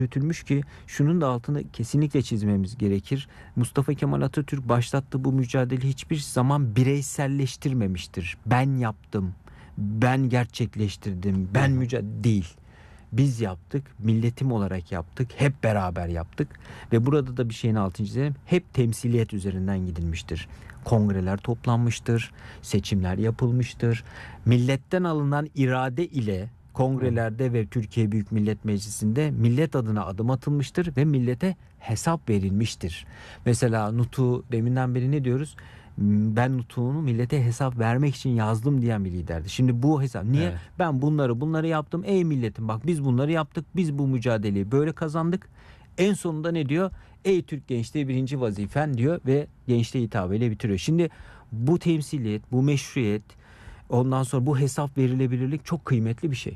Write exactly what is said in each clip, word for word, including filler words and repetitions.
yürütülmüş ki şunun da altını kesinlikle çizmemiz gerekir. Mustafa Kemal Atatürk başlattığı bu mücadeleyi hiçbir zaman bireyselleştirmemiştir. Ben yaptım, ben gerçekleştirdim, ben mücadele değil. Biz yaptık, milletim olarak yaptık, hep beraber yaptık ve burada da bir şeyin altını çizelim. Hep temsiliyet üzerinden gidilmiştir. Kongreler toplanmıştır, seçimler yapılmıştır. Milletten alınan irade ile kongrelerde ve Türkiye Büyük Millet Meclisi'nde millet adına adım atılmıştır ve millete hesap verilmiştir. Mesela Nutuk'u deminden beri ne diyoruz? Ben Nutuk'unu millete hesap vermek için yazdım diyen bir liderdi. Şimdi bu hesap niye? Evet. Ben bunları bunları yaptım. Ey milletim bak biz bunları yaptık. Biz bu mücadeleyi böyle kazandık. En sonunda ne diyor? Ey Türk gençliği birinci vazifen diyor ve gençliğe hitabıyla bitiriyor. Şimdi bu temsiliyet, bu meşruiyet, ondan sonra bu hesap verilebilirlik çok kıymetli bir şey.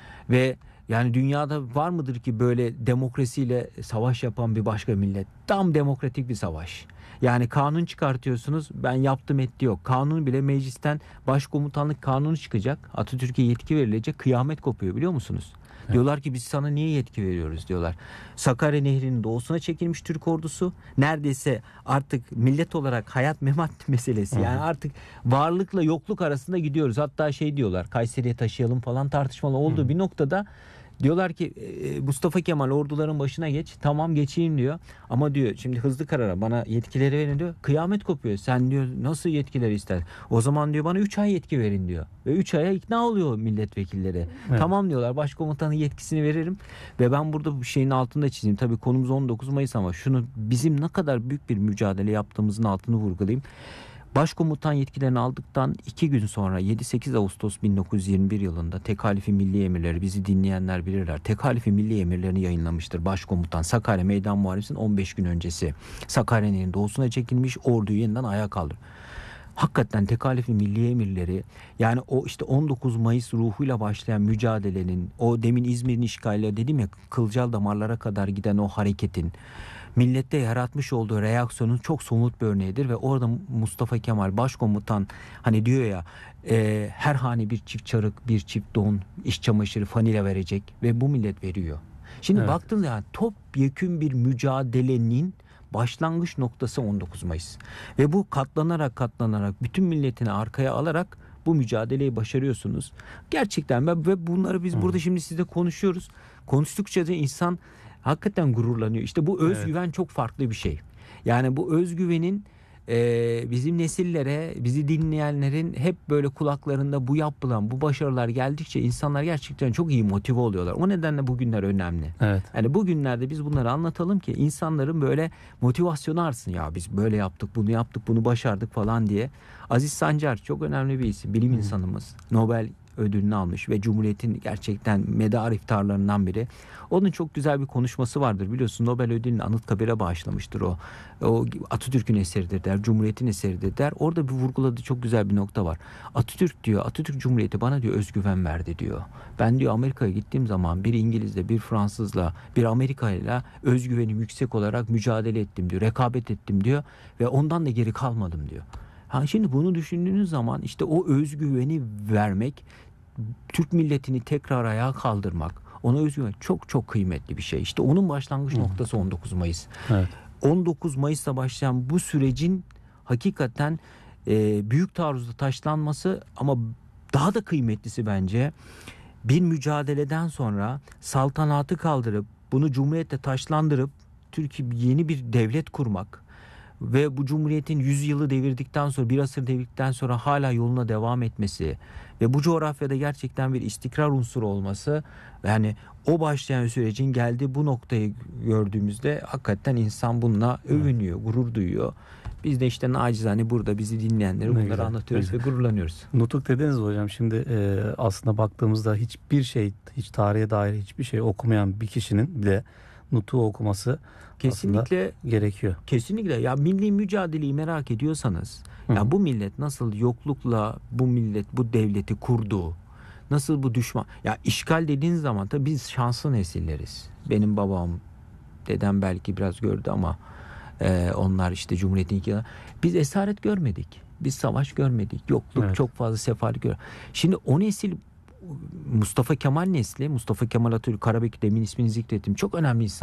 Ve yani dünyada var mıdır ki böyle demokrasiyle savaş yapan bir başka millet? Tam demokratik bir savaş. Yani kanun çıkartıyorsunuz, ben yaptım etti yok. Kanun bile meclisten başkomutanlık kanunu çıkacak. Atatürk'e yetki verilecek, kıyamet kopuyor biliyor musunuz? Evet. Diyorlar ki biz sana niye yetki veriyoruz diyorlar. Sakarya Nehri'nin doğusuna çekilmiş Türk ordusu. Neredeyse artık millet olarak hayat memat meselesi. Yani artık varlıkla yokluk arasında gidiyoruz. Hatta şey diyorlar, Kayseri'ye taşıyalım falan tartışmalı olduğu Hı. bir noktada diyorlar ki Mustafa Kemal orduların başına geç. Tamam geçeyim diyor. Ama diyor şimdi hızlı karara bana yetkileri verin diyor. Kıyamet kopuyor. Sen diyor nasıl yetkileri ister? O zaman diyor bana üç ay yetki verin diyor. Ve üç aya ikna oluyor milletvekilleri. Evet. Tamam diyorlar, başkomutanın yetkisini veririm. Ve ben burada bu şeyin altında çizeyim. Tabii konumuz on dokuz Mayıs ama şunu bizim ne kadar büyük bir mücadele yaptığımızın altını vurgulayayım. Başkomutan yetkilerini aldıktan iki gün sonra yedi sekiz Ağustos bin dokuz yüz yirmi bir yılında Tekalifi Milli Emirleri, bizi dinleyenler bilirler. Tekalifi Milli Emirlerini yayınlamıştır Başkomutan. Sakarya Meydan Muharebesi'nin on beş gün öncesi. Sakarya'nın doğusuna çekilmiş, orduyu yeniden ayağa kaldırır. Hakikaten Tekalifi Milli Emirleri, yani o işte on dokuz Mayıs ruhuyla başlayan mücadelenin, o demin İzmir'in işgaliyle dedim ya, kılcal damarlara kadar giden o hareketin millette yaratmış olduğu reaksiyonun çok somut bir örneğidir ve orada Mustafa Kemal Başkomutan hani diyor ya e, her hane bir çift çarık, bir çift don, iş çamaşırı, fanile verecek ve bu millet veriyor. Şimdi evet. Baktığınızda yani topyekün bir mücadelenin başlangıç noktası on dokuz Mayıs. Ve bu katlanarak katlanarak bütün milletini arkaya alarak bu mücadeleyi başarıyorsunuz. Gerçekten ben ve bunları biz hmm. burada şimdi sizle konuşuyoruz. Konuştukça da insan hakikaten gururlanıyor. İşte bu özgüven evet. çok farklı bir şey. Yani bu özgüvenin e, bizim nesillere, bizi dinleyenlerin hep böyle kulaklarında bu yapılan, bu başarılar geldikçe insanlar gerçekten çok iyi motive oluyorlar. O nedenle bugünler önemli. Evet. Yani bugünlerde biz bunları anlatalım ki insanların böyle motivasyonu artsın. Ya biz böyle yaptık, bunu yaptık, bunu başardık falan diye. Aziz Sancar çok önemli bir isim, bilim hmm. insanımız. Nobel ödülünü almış ve Cumhuriyet'in gerçekten medar iftarlarından biri. Onun çok güzel bir konuşması vardır. Biliyorsun Nobel ödülünü Anıtkabir'e bağışlamıştır o. O Atatürk'ün eseridir der, Cumhuriyet'in eseridir der. Orada bir vurguladığı çok güzel bir nokta var. Atatürk diyor, Atatürk Cumhuriyeti bana diyor özgüven verdi diyor. Ben diyor Amerika'ya gittiğim zaman bir İngilizle, bir Fransızla, bir Amerika'yla özgüvenim yüksek olarak mücadele ettim diyor. Rekabet ettim diyor ve ondan da geri kalmadım diyor. Ha şimdi bunu düşündüğünüz zaman işte o özgüveni vermek, Türk milletini tekrar ayağa kaldırmak, ona özgüven çok çok kıymetli bir şey. İşte onun başlangıç Hı. noktası on dokuz Mayıs. Evet. on dokuz Mayıs'ta başlayan bu sürecin hakikaten e, büyük taarruzda taşlanması ama daha da kıymetlisi bence bir mücadeleden sonra saltanatı kaldırıp bunu cumhuriyetle taşlandırıp Türkiye yeni bir devlet kurmak. Ve bu Cumhuriyet'in yüz yılı devirdikten sonra, bir asır devirdikten sonra hala yoluna devam etmesi ve bu coğrafyada gerçekten bir istikrar unsuru olması, yani o başlayan sürecin geldiği bu noktayı gördüğümüzde hakikaten insan bununla övünüyor, gurur duyuyor. Biz de işte nacizane burada bizi dinleyenlere bunları güzel, anlatıyoruz güzel. Ve gururlanıyoruz. Nutuk dediniz hocam, şimdi e, aslında baktığımızda hiçbir şey, hiç tarihe dair hiçbir şey okumayan bir kişinin bile Nutuk'u okuması kesinlikle gerekiyor. Kesinlikle. Ya milli mücadeleyi merak ediyorsanız, Hı. ya bu millet nasıl yoklukla bu millet bu devleti kurdu, nasıl bu düşman, ya işgal dediğiniz zaman tabii biz şanslı nesilleriz. Benim babam, dedem belki biraz gördü ama e, onlar işte Cumhuriyet'in iki yılı. Biz esaret görmedik. Biz savaş görmedik. Yokluk evet. çok fazla sefalet görmedik. Şimdi o nesil Mustafa Kemal nesli, Mustafa Kemal Atatürk, Karabekir, demin ismini zikrettim. Çok önemli insan.